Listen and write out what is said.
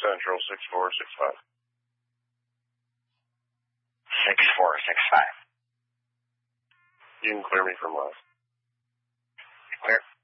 Central 6465. 6465. You can clear me from last. Clear.